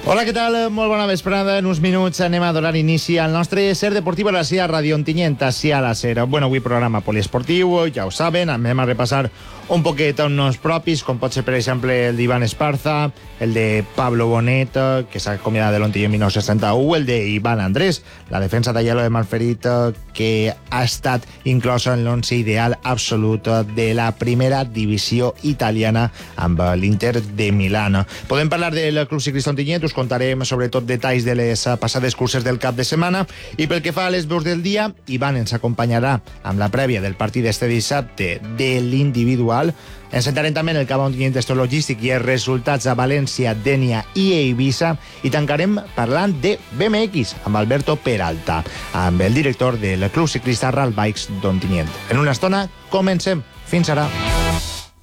Hola, què tal? Molt bona vesprada. En uns minuts anem a donar inici al nostre Ser Deportiu a la CIA Ràdio Ontinyent, així a la Ser. Bueno, avui programa poliesportiu, ja ho saben, anem a repassar un poquet a uns propis, com pot ser, per exemple, el d'Ivan Esparza, el de Pablo Bonet, que s'ha acomiadat de l'Ontinyent 1961, el d'Ivan Andrés, la defensa d'Aielo de Malferit, que ha estat inclosa en l'11 ideal absolut de la primera divisió italiana amb l'Inter de Milà. Podem parlar del Club Ciclista Ontinyent, us contarem sobretot detalls de les passades curses del cap de setmana, i pel que fa a les veus del dia, Ivan ens acompanyarà amb la prèvia del partit d'este dissabte de l'individual. Ens centrarem també en el Camp Ontinyent Logístic i els resultats a València, Dénia i Eivissa, i tancarem parlant de BMX amb Alberto Peralta, amb el director del Club Ciclista Ralbikes d'Ontinyent. En una estona comencem. Fins ara.